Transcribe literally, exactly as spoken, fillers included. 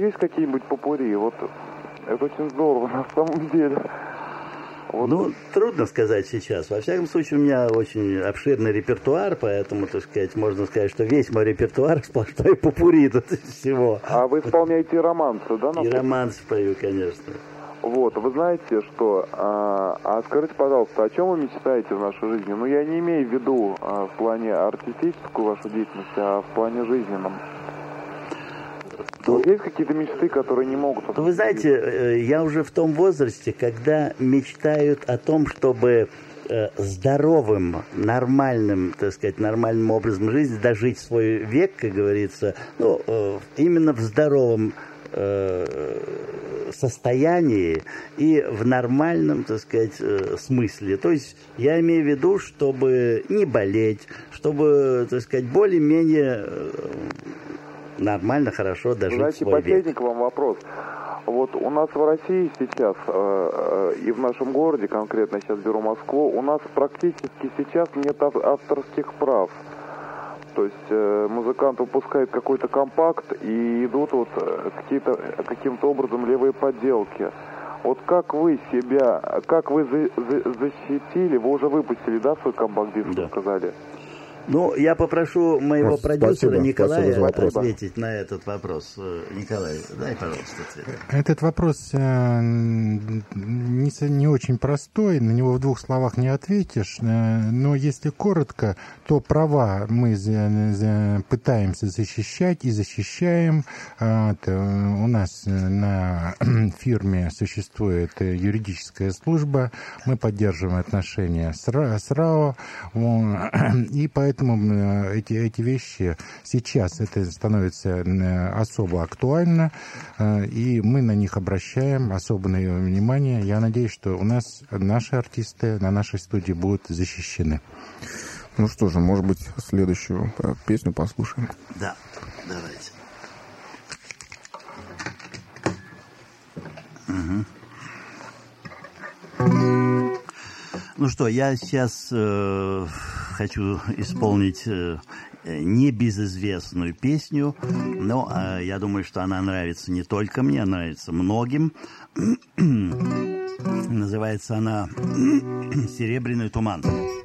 есть какие-нибудь попурри? Вот это очень здорово на самом деле. Вот. Ну, трудно сказать сейчас. Во всяком случае, у меня очень обширный репертуар, поэтому, так сказать, можно сказать, что весь мой репертуар сплошной попурри тут из всего. А вы исполняете романсы, да? И романсы пою, конечно. Вот, вы знаете, что... А, а скажите, пожалуйста, о чем вы мечтаете в нашей жизни? Ну, я не имею в виду а, в плане артистическую вашу деятельность, а в плане жизненном. Ну, есть какие-то мечты, которые не могут... Вы знаете, я уже в том возрасте, когда мечтают о том, чтобы здоровым, нормальным, так сказать, нормальным образом жизни дожить свой век, как говорится, ну, именно в здоровом состоянии и в нормальном, так сказать, смысле. То есть я имею в виду, чтобы не болеть, чтобы, так сказать, более-менее нормально, хорошо дожить Знаете, свой век. последний к вам вопрос. Вот у нас в России сейчас, э, и в нашем городе, конкретно сейчас беру Москву, у нас практически сейчас нет авторских прав. То есть э, музыкант выпускает какой-то компакт и идут вот какие-то, каким-то образом левые подделки. Вот как вы себя, как вы за, за, защитили, вы уже выпустили, да, свой компакт-диск, да. сказали? Ну, я попрошу моего вот, продюсера спасибо, Николая спасибо ответить на этот вопрос. Николай, дай, пожалуйста, ответ. Этот вопрос э, не, не очень простой, на него в двух словах не ответишь, э, но если коротко, то права мы за, за, пытаемся защищать и защищаем. Э, то у нас на фирме существует юридическая служба, мы поддерживаем отношения с, с РАО, и поэтому Поэтому эти, эти вещи сейчас это становится особо актуально, и мы на них обращаем особое внимание. Я надеюсь, что у нас наши артисты на нашей студии будут защищены. Ну что же, может быть, следующую песню послушаем? Да, давайте. Угу. Ну что, я сейчас э, хочу исполнить э, небезызвестную песню, но э, я думаю, что она нравится не только мне, она нравится многим. Называется она «Серебряный туман».